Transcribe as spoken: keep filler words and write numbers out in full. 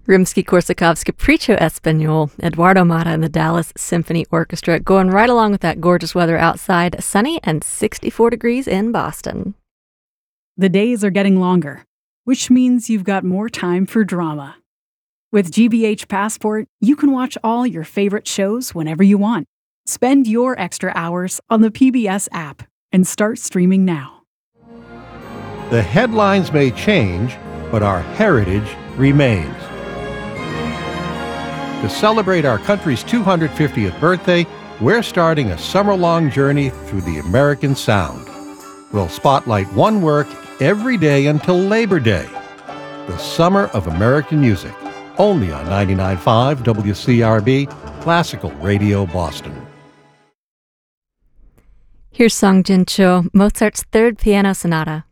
Rimsky-Korsakov's Capriccio Espagnol, Eduardo Mata and the Dallas Symphony Orchestra, going right along with that gorgeous weather outside, sunny and sixty-four degrees in Boston. The days are getting longer, which means you've got more time for drama. With G B H Passport, you can watch all your favorite shows whenever you want. Spend your extra hours on the P B S app and start streaming now. The headlines may change, but our heritage remains. To celebrate our country's two hundred fiftieth birthday, we're starting a summer-long journey through the American Sound. We'll spotlight one work every day until Labor Day. The Summer of American Music, only on ninety-nine point five W C R B, Classical Radio Boston. Here's Song Jin Cho, Mozart's Third Piano Sonata.